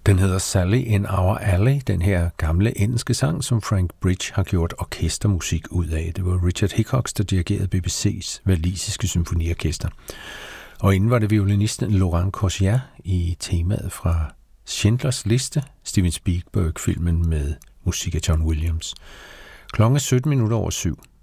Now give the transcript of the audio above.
Den hedder Sally in Our Alley, den her gamle engelske sang, som Frank Bridge har gjort orkestermusik ud af. Det var Richard Hickox, der dirigerede BBC's walisiske symfoniorkester. Og inden var det violinisten Laurent Corsier i temaet fra Schindlers Liste, Steven Spielberg-filmen med musik af John Williams. Klokken 7:17.